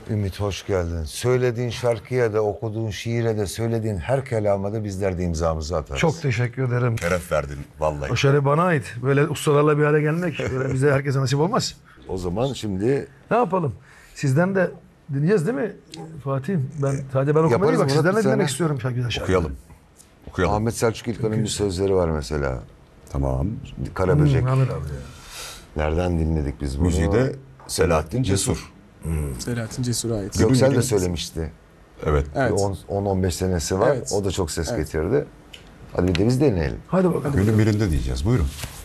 Ümit hoş geldin. Söylediğin şarkıya da, okuduğun şiire de, söylediğin her kelama da bizler de imzamızı atarız. Çok teşekkür ederim. Şeref verdin vallahi. O şeref bana ait. Böyle ustalarla bir hale gelmek böyle bize herkese nasip olmaz. O zaman şimdi Ne yapalım? Sizden de dinleyeceğiz değil mi Fatih? Sadece ben okumayı Yaparız değil, bak Murat, sizden bir de dinlemek sene. istiyorum güzel şarkı. Okuyalım. Okuyalım. Ahmet Selçuk İlkan'ın bir sözleri var mesela. Tamam. Karaböcek. Ahmet abi ya. Nereden dinledik biz bunu? Müziği de Selahattin Cesur. Selahattin Cesur'a ait. Göksel de Gülün- söylemişti. Evet. Evet. 10-15 senesi var. Evet. O da çok ses Evet. getirdi. Hadi bir de biz deneyelim. Hadi bakalım. Gülün birinde diyeceğiz. Buyurun.